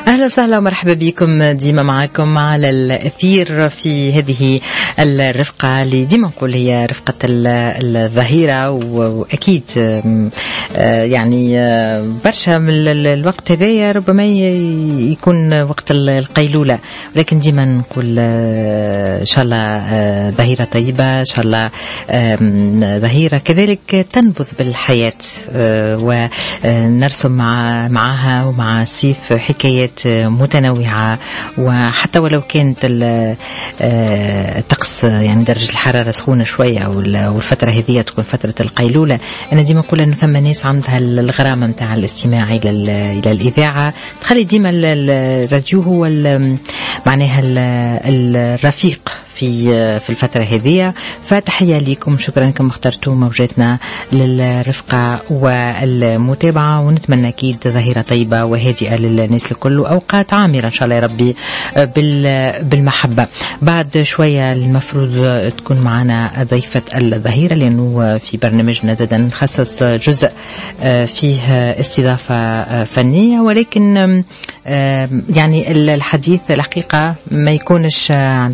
أهلا وسهلا ومرحبا بكم ديما معكم على الأثير في هذه الرفقة اللي ديما نقول هي رفقة الظهيرة. وأكيد يعني برشا من الوقت هذايا ربما يكون وقت القيلولة، ولكن ديما نقول إن شاء الله ظهيرة طيبة، إن شاء الله ظهيرة كذلك تنبض بالحياة ونرسم معها ومع الصيف حكايات متنوعة. وحتى ولو كانت الطقس يعني درجة الحرارة سخونة شوية والفترة هذه تكون فترة القيلولة، أنا ديما نقول أنه ثم ناس عندها الغرامة متاع الاستماع إلى الإذاعة، تخلي ديما الراديو هو معناها الرفيق في الفترة هذه. فتحية لكم، شكرا لكم اخترتوا موجاتنا للرفقة والمتابعة، ونتمنى أكيد ظهيرة طيبة وهادئة للناس الكل، وأوقات عامرة إن شاء الله يا ربي بالمحبة. بعد شوية المفروض تكون معنا ضيفة الظهيرة، لأنه في برنامجنا زاد نخصص جزء فيه استضافة فنية، ولكن يعني الحديث الحقيقة ما يكونش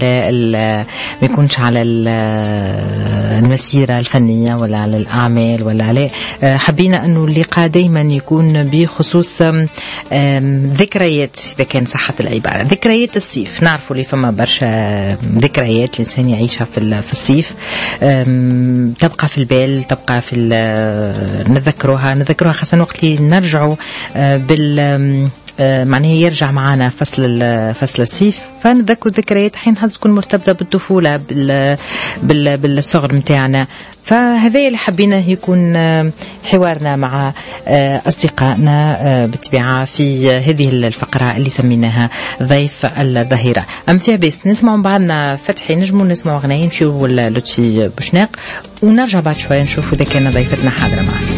على المسيرة الفنية ولا على الأعمال ولا على حبينا أنه اللقاء دايما يكون بخصوص ذكريات، إذا كان صحة العبارة ذكريات الصيف. نعرفوا لي فما برشا ذكريات الإنسان يعيشها في الصيف، تبقى في البال، تبقى في نذكروها خاصة وقت اللي نرجعوا معناه يرجع معنا فصل الصيف، فنذكر ذكريات حين تكون مرتبطة بالطفولة بالصغر متاعنا. فهذا اللي حبينا يكون حوارنا مع أصدقائنا بالطبيعة في هذه الفقرة اللي سميناها ضيف الظهيرة. أم فيها بس نسمع بعضنا فتحي نجمو، نسمع غناية، نمشيو لوتشي بوشناق، ونرجع بعد شوية نشوف إذا كان ضيفتنا حاضرة معنا.